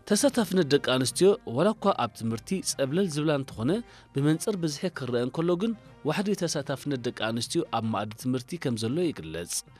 ተሳታፍነት ደቂ ኣንስትዮ ወላኳ ኣብ ትምህርቲ ጸብለል ዝብላ እንትኾነ ብመንጽር ብዝሒ ክርአ እንከሎ ግን ዋሕዲ ተሳታፍነት ደቂ ኣንስትዮ ኣብ ማእዲ ትምህርቲ ከም ዘሎ ይግለጽ።